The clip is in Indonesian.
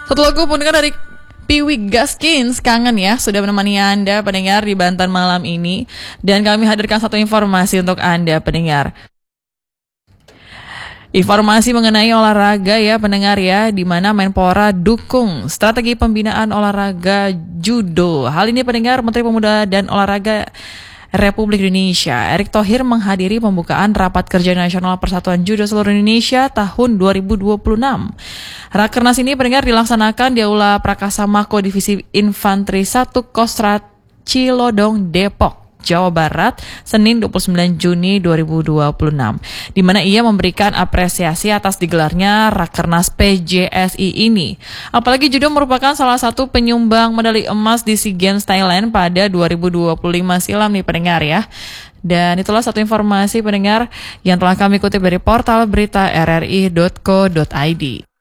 Satu lagu pendengar dari Piwi Gaskins, Kangen ya, sudah menemani Anda pendengar di Banten malam ini. Dan kami hadirkan satu informasi untuk Anda pendengar. Informasi mengenai olahraga ya pendengar ya, di mana Menpora dukung strategi pembinaan olahraga judo. Hal ini pendengar Menteri Pemuda dan Olahraga Republik Indonesia Erick Thohir menghadiri pembukaan Rapat Kerja Nasional Persatuan Judo Seluruh Indonesia tahun 2026. Rakernas ini pendengar dilaksanakan di Aula Prakasa Mako Divisi Infanteri 1 Kostrat Cilodong, Depok, Jawa Barat, Senin 29 Juni 2026, di mana ia memberikan apresiasi atas digelarnya Rakernas PJSI ini. Apalagi judo merupakan salah satu penyumbang medali emas di SEA Games Thailand pada 2025 silam nih pendengar ya. Dan itulah satu informasi pendengar yang telah kami kutip dari portal berita rri.co.id.